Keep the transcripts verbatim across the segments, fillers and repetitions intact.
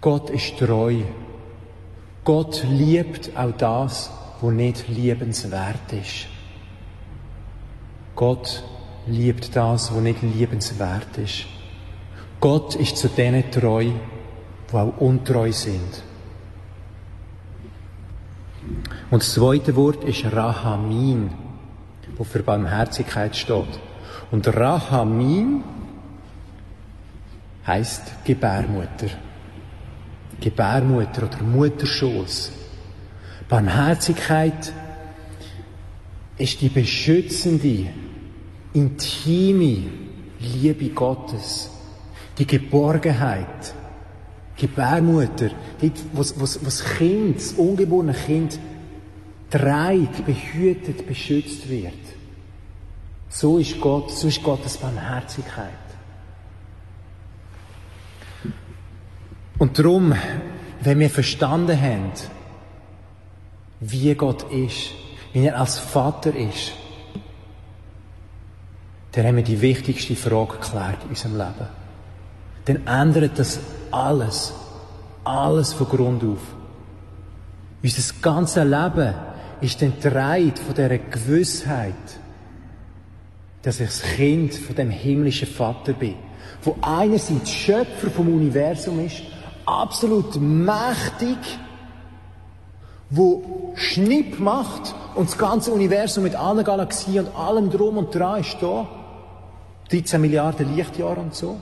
Gott ist treu. Gott liebt auch das, was nicht liebenswert ist. Gott liebt das, was nicht liebenswert ist. Gott ist zu denen treu, die auch untreu sind. Und das zweite Wort ist Rahamin, wo für Barmherzigkeit steht. Und Rahamin heisst Gebärmutter. Gebärmutter oder Mutterschoß. Barmherzigkeit ist die beschützende, intime Liebe Gottes. Die Geborgenheit. Gebärmutter. Dort, wo das Kind, das ungeborene Kind, trägt, behütet, beschützt wird. So ist Gott, so ist Gottes Barmherzigkeit. Und darum, wenn wir verstanden haben, wie Gott ist, wie er als Vater ist, dann haben wir die wichtigste Frage geklärt in unserem Leben. Dann ändert das alles, alles von Grund auf. Unser ganzes Leben ist dann getragen von dieser Gewissheit, dass ich das Kind von dem himmlischen Vater bin, wo einerseits Schöpfer vom Universum ist, absolut mächtig, wo Schnipp macht und das ganze Universum mit allen Galaxien und allem Drum und Dran ist da. dreizehn Milliarden Lichtjahre und so.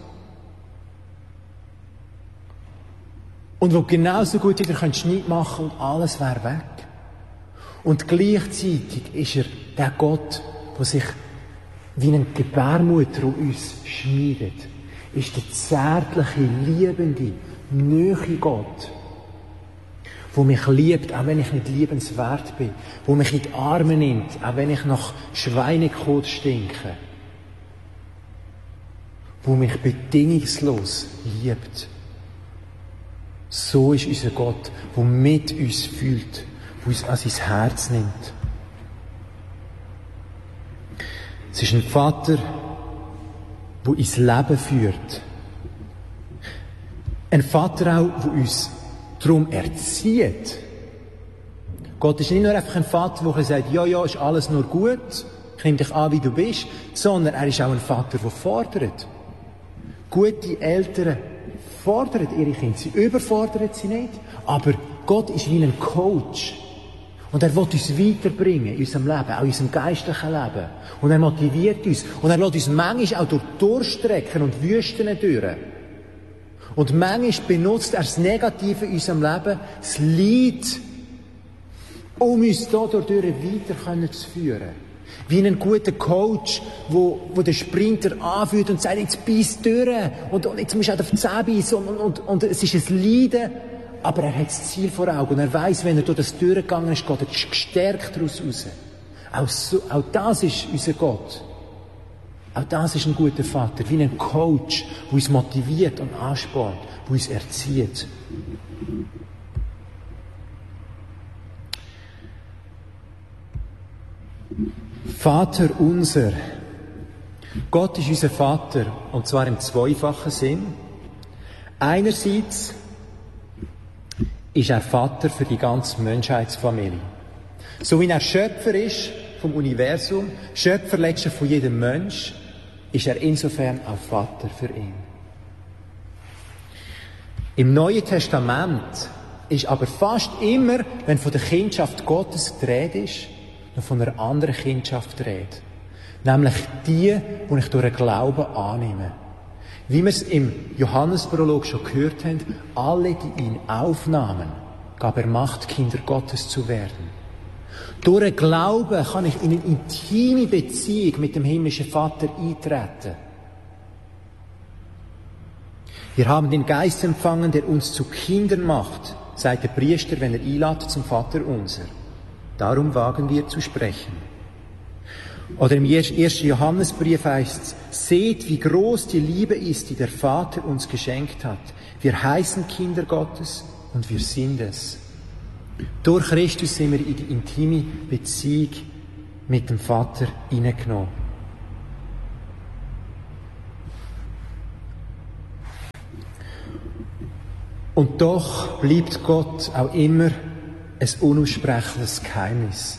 Und wo genauso gut wieder Schnipp machen und alles wäre weg. Und gleichzeitig ist er der Gott, der sich wie eine Gebärmutter um uns schmiedet. Ist der zärtliche, liebende, nahe Gott, der mich liebt, auch wenn ich nicht liebenswert bin, der mich in die Arme nimmt, auch wenn ich nach Schweinekot stinke, der mich bedingungslos liebt. So ist unser Gott, der mit uns fühlt, der uns an sein Herz nimmt. Es ist ein Vater, der uns Leben führt. Ein Vater auch, der uns darum erzieht. Gott ist nicht nur einfach ein Vater, der sagt, ja, ja, ist alles nur gut, ich nehme dich an, wie du bist, sondern er ist auch ein Vater, der fordert. Gute Eltern fordern ihre Kinder, sie überfordern sie nicht, aber Gott ist wie ein Coach. Und er will uns weiterbringen in unserem Leben, auch in unserem geistlichen Leben. Und er motiviert uns. Und er lässt uns manchmal auch durch Durchstrecken und Wüsten durch. Und manchmal benutzt er das Negative in unserem Leben, das Leid, um uns da durch weiter zu führen. Wie ein guter Coach, wo, wo den Sprinter anführt und sagt, jetzt beiß durch. Und, und jetzt musst du auch auf die Zähne beißen. Und, und, und es ist ein Leiden. Aber er hat das Ziel vor Augen. Und er weiss, wenn er durch das durchgegangen ist, geht er gestärkt daraus raus. Auch, so, auch das ist unser Gott. Auch das ist ein guter Vater. Wie ein Coach, der uns motiviert und anspornt, der uns erzieht. Vater unser. Gott ist unser Vater. Und zwar im zweifachen Sinn. Einerseits ist er Vater für die ganze Menschheitsfamilie. So wie er Schöpfer ist vom Universum, Schöpfer letztlich von jedem Mensch, ist er insofern auch Vater für ihn. Im Neuen Testament ist aber fast immer, wenn von der Kindschaft Gottes die Rede ist, noch von einer anderen Kindschaft die Rede. Nämlich die, die ich durch den Glauben annehme. Wie wir es im Johannesprolog schon gehört haben, alle, die ihn aufnahmen, gab er Macht, Kinder Gottes zu werden. Durch den Glauben kann ich in eine intime Beziehung mit dem himmlischen Vater eintreten. Wir haben den Geist empfangen, der uns zu Kindern macht, sagt der Priester, wenn er einlädt zum Vater unser. Darum wagen wir zu sprechen. Oder im ersten Johannesbrief heißt es, seht, wie groß die Liebe ist, die der Vater uns geschenkt hat. Wir heißen Kinder Gottes und wir sind es. Durch Christus sind wir in die intime Beziehung mit dem Vater hineingenommen. Und doch bleibt Gott auch immer ein unaussprechliches Geheimnis.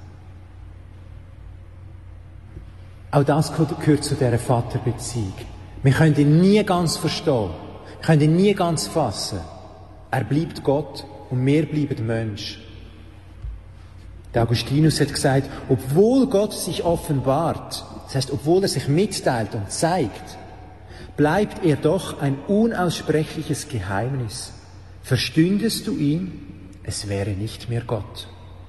Auch das gehört zu dieser Vaterbeziehung. Wir können ihn nie ganz verstehen. Wir können ihn nie ganz fassen. Er bleibt Gott und wir bleiben Mensch. Der Augustinus hat gesagt, obwohl Gott sich offenbart, das heißt, obwohl er sich mitteilt und zeigt, bleibt er doch ein unaussprechliches Geheimnis. Verstündest du ihn, es wäre nicht mehr Gott.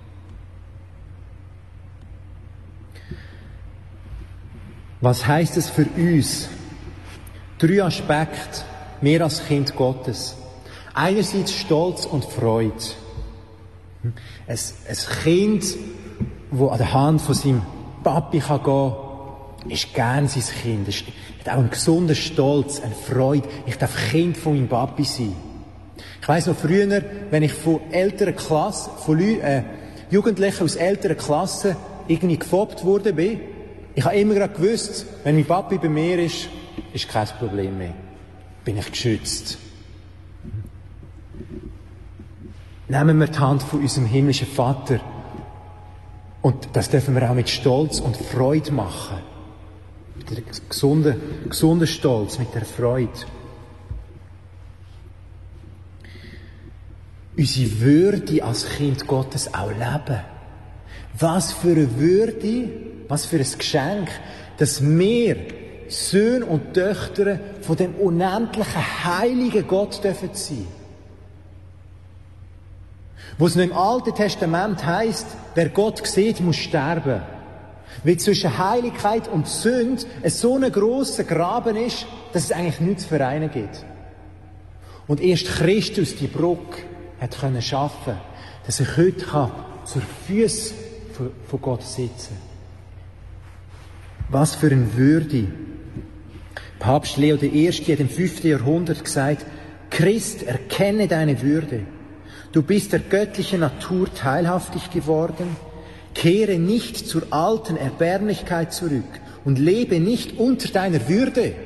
Was heißt es für uns? Drei Aspekte, wir als Kind Gottes. Einerseits Stolz und Freude. Ein, ein Kind, das an der Hand von seinem Papi gehen kann, ist gern sein Kind. Es hat auch einen gesunden Stolz, eine Freude. Ich darf Kind von meinem Papi sein. Ich weiss noch früher, wenn ich von älteren Klassen, von Leuten, äh, Jugendlichen aus älteren Klassen irgendwie gefoppt worden bin, ich habe immer gerade gewusst, wenn mein Papi bei mir ist, ist kein Problem mehr. Bin ich geschützt. Nehmen wir die Hand von unserem himmlischen Vater. Und das dürfen wir auch mit Stolz und Freude machen. Mit einem gesunden, gesunden Stolz, mit der Freude. Unsere Würde als Kind Gottes auch leben. Was für eine Würde, was für ein Geschenk, dass wir Söhne und Töchter von dem unendlichen, heiligen Gott dürfen sein. Wo es noch im Alten Testament heisst, wer Gott sieht, muss sterben. Weil zwischen Heiligkeit und Sünde ein so ein grosser Graben ist, dass es eigentlich nichts zu vereinen gibt. Und erst Christus die Brücke hat können schaffen, dass ich heute kann zur Füße von Gott sitzen. Was für eine Würde. Papst Leo der Erste hat im fünften Jahrhundert gesagt, Christ, erkenne deine Würde. Du bist der göttlichen Natur teilhaftig geworden. Kehre nicht zur alten Erbärmlichkeit zurück und lebe nicht unter deiner Würde.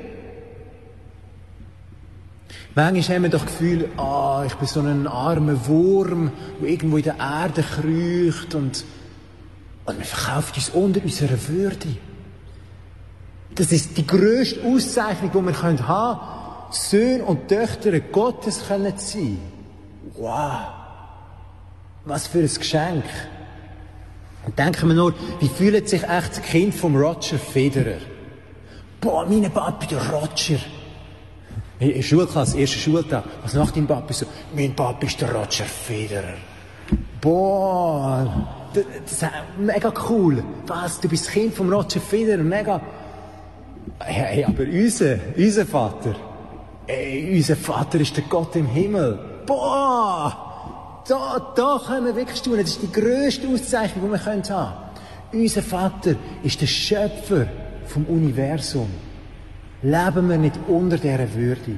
Manchmal haben wir doch das Gefühl, ah, ich bin so ein armer Wurm, der irgendwo in der Erde kriecht und, und wir verkaufen uns unter unserer Würde. Das ist die grösste Auszeichnung, die wir haben können. Söhne und Töchter Gottes können sein. Wow! Was für ein Geschenk. Und denken wir nur, wie fühlt sich echt das Kind vom Roger Federer? Boah, mein Papi, der Roger. In der Schulklasse, erster Schultag. Was macht dein Papi so? Mein Papi ist der Roger Federer. Boah, das, das ist mega cool. Was, du bist das Kind vom Roger Federer, mega. Hey, aber unser, unser Vater, ey, unser Vater ist der Gott im Himmel. Boah, da, da können wir wirklich tun. Das ist die grösste Auszeichnung, die wir haben können. Unser Vater ist der Schöpfer vom Universum. Leben wir nicht unter dieser Würde.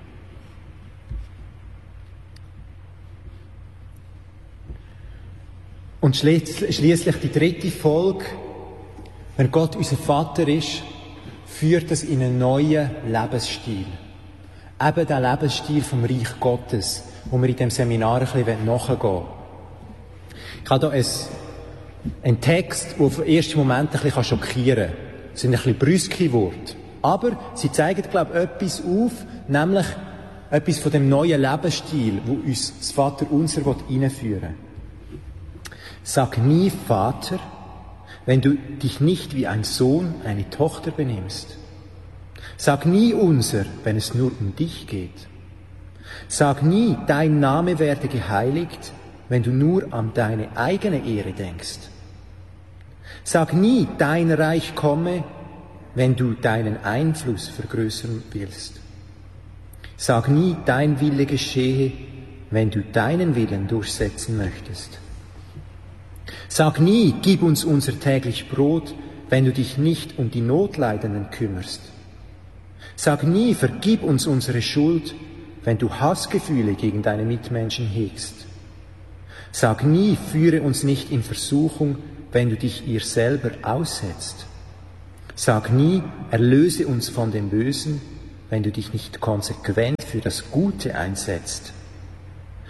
Und schliesslich die dritte Folge, wenn Gott unser Vater ist, führt es in einen neuen Lebensstil. Eben den Lebensstil vom Reich Gottes, wo wir in diesem Seminar ein bisschen nachgehen wollen. Ich habe hier einen Text, der auf den ersten Moment ein bisschen schockieren kann. Es sind ein bisschen brüske Worte. Aber sie zeigen, glaube ich, etwas auf, nämlich etwas von dem neuen Lebensstil, wo uns das Vaterunser einführen will. Sag nie Vater, wenn du dich nicht wie ein Sohn, eine Tochter benimmst. Sag nie unser, wenn es nur um dich geht. Sag nie, dein Name werde geheiligt, wenn du nur an deine eigene Ehre denkst. Sag nie, dein Reich komme, wenn du deinen Einfluss vergrößern willst. Sag nie, dein Wille geschehe, wenn du deinen Willen durchsetzen möchtest. Sag nie, gib uns unser täglich Brot, wenn du dich nicht um die Notleidenden kümmerst. Sag nie, vergib uns unsere Schuld, wenn du Hassgefühle gegen deine Mitmenschen hegst. Sag nie, führe uns nicht in Versuchung, wenn du dich ihr selber aussetzt. Sag nie, erlöse uns von dem Bösen, wenn du dich nicht konsequent für das Gute einsetzt.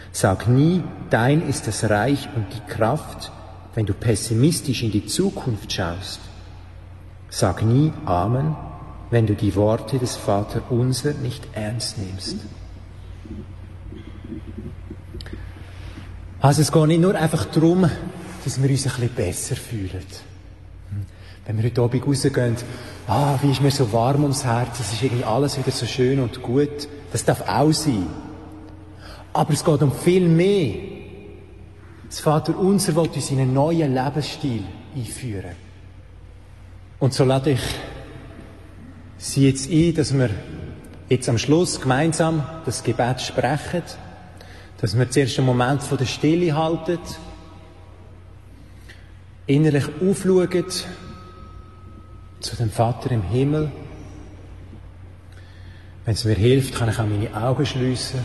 Sag nie, dein ist das Reich und die Kraft, wenn du pessimistisch in die Zukunft schaust. Sag nie Amen, wenn du die Worte des Vaterunser nicht ernst nimmst. Also es geht nicht nur einfach darum, dass wir uns ein bisschen besser fühlen. Wenn wir heute Abend rausgehen, ah, wie ist mir so warm ums Herz, es ist irgendwie alles wieder so schön und gut. Das darf auch sein. Aber es geht um viel mehr. Das Vaterunser will uns in einen neuen Lebensstil einführen. Und so lade ich Sie jetzt ein, dass wir jetzt am Schluss gemeinsam das Gebet sprechen, dass wir zuerst einen Moment von der Stille halten, innerlich aufschauen zu dem Vater im Himmel. Wenn es mir hilft, kann ich auch meine Augen schliessen.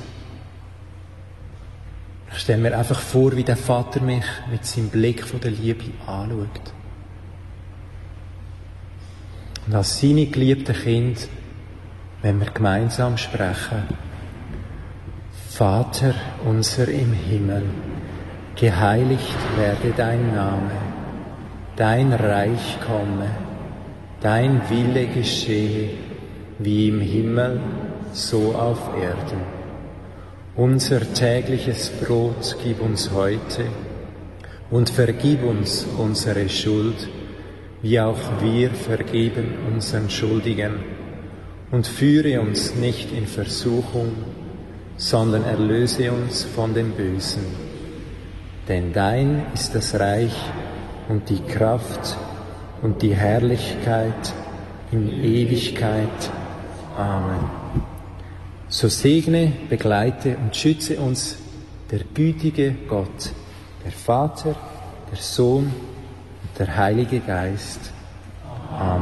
Ich stelle mir einfach vor, wie der Vater mich mit seinem Blick von der Liebe anschaut. Und als seine geliebten Kinder, wenn wir gemeinsam sprechen, Vater unser im Himmel, geheiligt werde dein Name, dein Reich komme, dein Wille geschehe, wie im Himmel, so auf Erden. Unser tägliches Brot gib uns heute und vergib uns unsere Schuld, wie auch wir vergeben unseren Schuldigen. Und führe uns nicht in Versuchung, sondern erlöse uns von dem Bösen. Denn dein ist das Reich und die Kraft und die Herrlichkeit in Ewigkeit. Amen. So segne, begleite und schütze uns der gütige Gott, der Vater, der Sohn und der Heilige Geist. Amen.